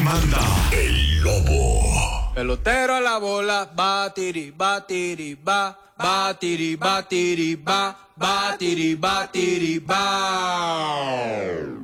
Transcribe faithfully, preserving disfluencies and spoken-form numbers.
manda el lobo. Pelotero a la bola, batiri, batiri, ba, batiri, batiri, ba, batiri, batiri, ba.